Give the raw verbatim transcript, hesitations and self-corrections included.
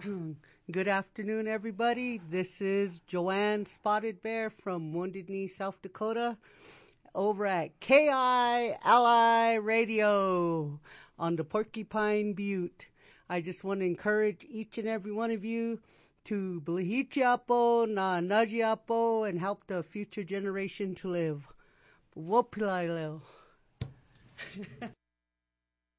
Good afternoon, everybody. This is Joanne Spotted Bear from Wounded Knee, South Dakota, over at K I L I Radio on the Porcupine Butte. I just want to encourage each and every one of you to Blihichiapo, na Najiapo, and help the future generation to live. Wopilai leo.